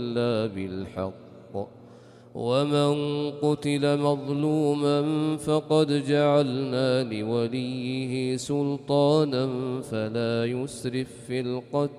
إلا بالحق، ومن قتل مظلوما فقد جعلنا لوليه سلطانا فلا يسرف في القتل